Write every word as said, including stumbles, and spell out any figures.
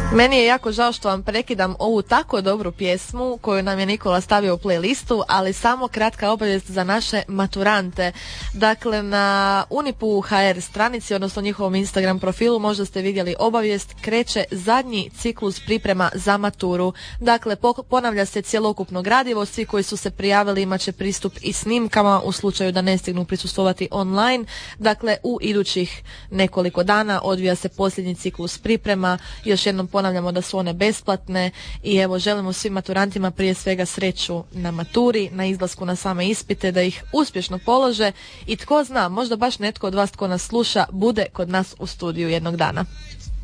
Meni je jako žao što vam prekidam ovu tako dobru pjesmu koju nam je Nikola stavio u playlistu, ali samo kratka obavijest za naše maturante. Dakle, na Unipu ha er stranici, odnosno njihovom Instagram profilu, možda ste vidjeli obavijest, kreće zadnji ciklus priprema za maturu. Dakle, ponavlja se cjelokupno gradivo, svi koji su se prijavili imat će pristup i snimkama u slučaju da ne stignu prisustvovati online. Dakle, u idućih nekoliko dana odvija se posljednji ciklus priprema. Još jednom ponavljamo da su one besplatne i evo želimo svim maturantima prije svega sreću na maturi, na izlasku na same ispite, da ih uspješno polože i tko zna, možda baš netko od vas tko nas sluša bude kod nas u studiju jednog dana.